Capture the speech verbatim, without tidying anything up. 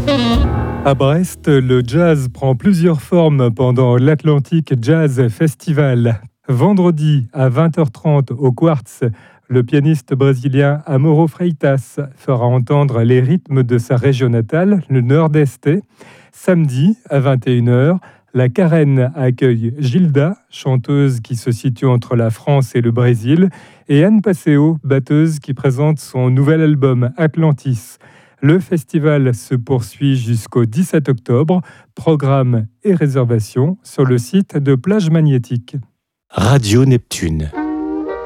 À Brest, le jazz prend plusieurs formes pendant l'Atlantic Jazz Festival. Vendredi à vingt heures trente au Quartz, le pianiste brésilien Amoro Freitas fera entendre les rythmes de sa région natale, le Nord-Est. Samedi à vingt et une heures, la Carène accueille Gilda, chanteuse qui se situe entre la France et le Brésil, et Anne Passeo, batteuse qui présente son nouvel album Atlantis. Le festival se poursuit jusqu'au dix-sept octobre. Programme et réservation sur le site de Plage Magnétique. Radio Neptune.